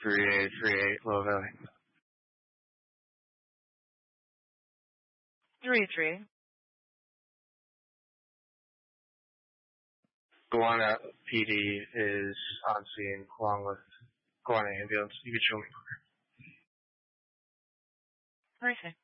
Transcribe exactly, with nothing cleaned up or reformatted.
three eight three eight, Low Valley. three three. Gowanna P D is on scene along with Gowanna ambulance. You can show me. Perfect.